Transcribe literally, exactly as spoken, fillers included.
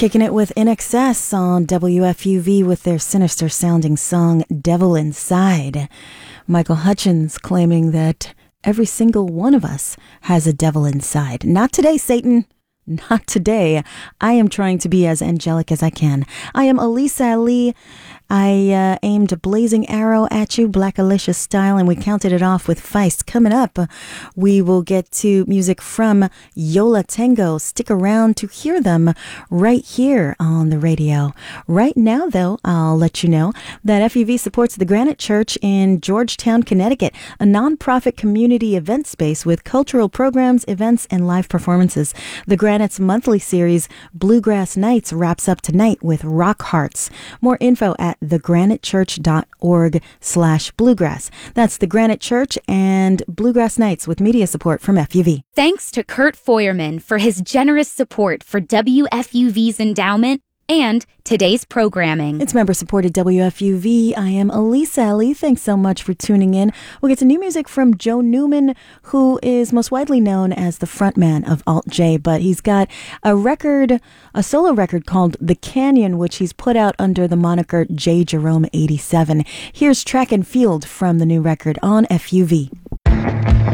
Kicking it with I N X S on W F U V with their sinister sounding song Devil Inside. Michael Hutchence claiming that every single one of us has a devil inside. Not today, Satan. Not today. I am trying to be as angelic as I can. I am Elisa Ali. I uh, aimed a blazing arrow at you, Black Alicia style, and we counted it off with Feist. Coming up, we will get to music from Yo La Tengo. Stick around to hear them right here on the radio. Right now, though, I'll let you know that F U V supports the Granite Church in Georgetown, Connecticut, a nonprofit community event space with cultural programs, events, and live performances. The Granite's monthly series, Bluegrass Nights, wraps up tonight with Rock Hearts. More info at thegranitechurch.org slash bluegrass. That's the Granite Church and Bluegrass Nights with media support from F U V. Thanks to Kurt Feuerman for his generous support for W F U V's endowment and today's programming. It's member-supported W F U V. I am Elisa Ali. Thanks so much for tuning in. We'll get to new music from Joe Newman, who is most widely known as the frontman of Alt J, but he's got a record, a solo record called The Canyon, which he's put out under the moniker J Jerome eighty-seven. Here's Track and Field from the new record on F U V.